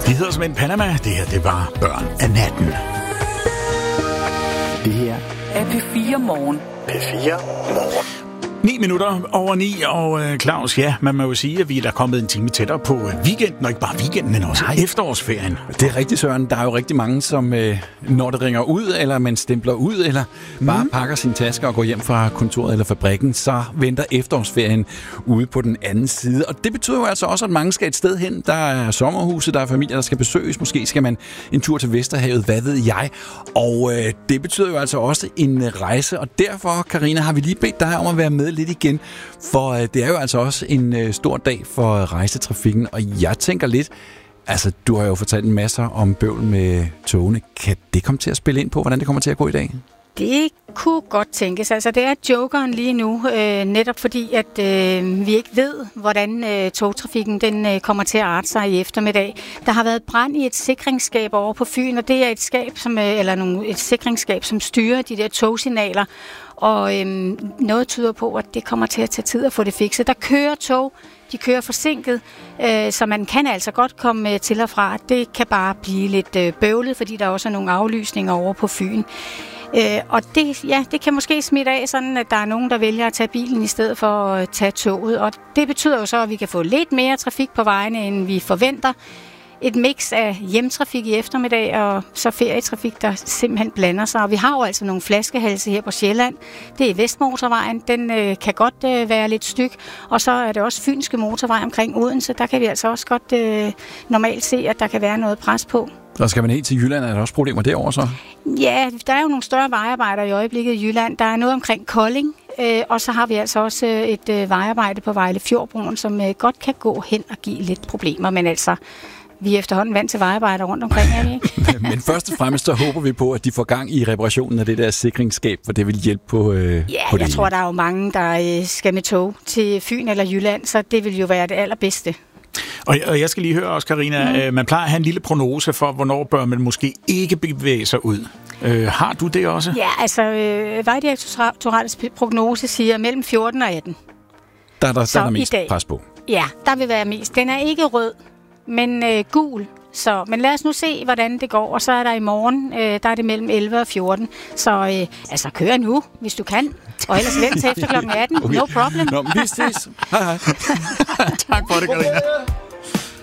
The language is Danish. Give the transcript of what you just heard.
De hedder som en Panama. Det her, det var Børn af natten. Det her er P4 Morgen. P4 Morgen. 9 minutter over 9, og Claus, ja, man må jo sige, at vi er der kommet en time tættere på weekenden, og ikke bare weekenden, men også efterårsferien. Det er rigtigt, Søren. Der er jo rigtig mange, som når det ringer ud, eller man stempler ud, eller bare pakker sine tasker og går hjem fra kontoret eller fabrikken, så venter efterårsferien ude på den anden side. Og det betyder jo altså også, at mange skal et sted hen. Der er sommerhuse, der er familier, der skal besøges. Måske skal man en tur til Vesterhavet, hvad ved jeg. Og det betyder jo altså også en rejse, og derfor, Karina, har vi lige bedt dig om at være med lidt igen, for det er jo altså også en stor dag for rejsetrafikken, og jeg tænker lidt, altså du har jo fortalt en masse om bøvl med togene. Kan det komme til at spille ind på, hvordan det kommer til at gå i dag? Det kunne godt tænkes. Altså, det er jokeren lige nu, netop fordi, at vi ikke ved, hvordan togtrafikken den kommer til at arte sig i eftermiddag. Der har været brand i et sikringsskab over på Fyn, og det er et skab, et sikringsskab, som styrer de der togsignaler. Og noget tyder på, at det kommer til at tage tid at få det fikset. Der kører tog, de kører forsinket, så man kan altså godt komme til og fra. Det kan bare blive lidt bøvlet, fordi der også er nogle aflysninger over på Fyn. Og det kan måske smitte af, sådan at der er nogen, der vælger at tage bilen i stedet for at tage toget. Og det betyder jo så, at vi kan få lidt mere trafik på vejene, end vi forventer. Et mix af hjemtrafik i eftermiddag og så ferietrafik, der simpelthen blander sig. Og vi har jo altså nogle flaskehalse her på Sjælland. Det er Vestmotorvejen. Den kan godt være lidt styg. Og så er det også Fynske Motorvej omkring Odense. Der kan vi altså også godt normalt se, at der kan være noget pres på. Og skal man helt til Jylland, er der også problemer derovre så? Ja, der er jo nogle større vejarbejder i øjeblikket i Jylland. Der er noget omkring Kolding. Og så har vi altså også et vejarbejde på Vejle Fjordbroen, som godt kan gå hen og give lidt problemer. Men altså, vi er efterhånden vant til vejarbejder rundt omkring, er vi ikke? Men først og fremmest så håber vi på, at de får gang i reparationen af det der sikringsskab, for det vil hjælpe på på det. Jeg tror, der er jo mange, der skal med tog til Fyn eller Jylland, så det vil jo være det allerbedste. Og jeg skal lige høre også, Karina, man plejer at have en lille prognose for, hvornår bør man måske ikke bevæge sig ud. Har du det også? Ja, altså Vejdirektoratets prognose siger mellem 14 og 18. Der er mest pres på. Ja, der vil være mest. Den er ikke rød, men gul. Men lad os nu se, hvordan det går. Og så er der i morgen, der er det mellem 11 og 14. Så kør nu, hvis du kan. Og ellers vent til efter kl. 18. Okay. No problem. Nå, vi ses. Hej hej. Tak for det, Karina.